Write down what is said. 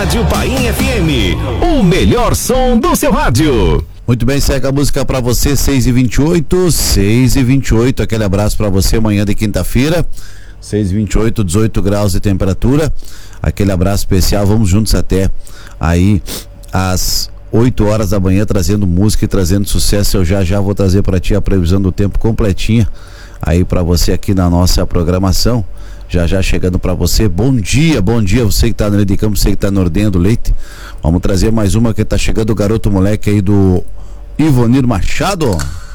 Rádio Painha FM, o melhor som do seu rádio. Muito bem, segue a música pra você, 6h28, aquele abraço pra você, amanhã de quinta-feira, 6h28, 18 graus de temperatura, aquele abraço especial, vamos juntos até aí às 8 horas da manhã, trazendo música e trazendo sucesso. Eu já vou trazer pra ti a previsão do tempo completinha aí pra você aqui na nossa programação, já chegando pra você. Bom dia, você que tá no Leite de Campo, você que tá no Ordenha do Leite. Vamos trazer mais uma que tá chegando, o garoto moleque aí do Ivonir Machado.